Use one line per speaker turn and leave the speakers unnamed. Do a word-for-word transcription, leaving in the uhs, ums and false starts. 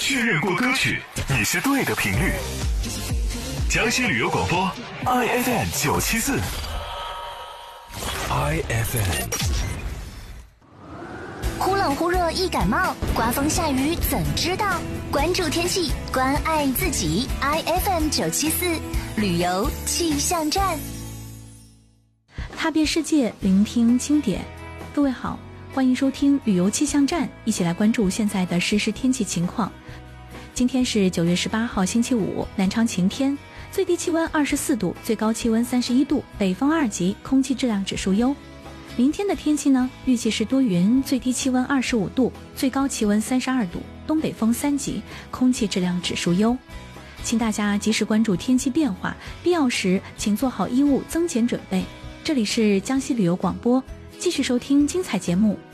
确认过歌曲，你是对的频率。江西旅游广播 I F M 九七四 I F M。
忽冷忽热易感冒，刮风下雨怎知道？关注天气，关爱自己。 I F M 九七四旅游气象站，
踏遍世界，聆听经典。各位好，欢迎收听旅游气象站，一起来关注现在的实时天气情况。今天是九月十八号星期五，南昌晴天，最低气温二十四度，最高气温三十一度，北风二级，空气质量指数优。明天的天气呢，预计是多云，最低气温二十五度，最高气温三十二度，东北风三级，空气质量指数优。请大家及时关注天气变化，必要时请做好衣物增减准备。这里是江西旅游广播，继续收听精彩节目，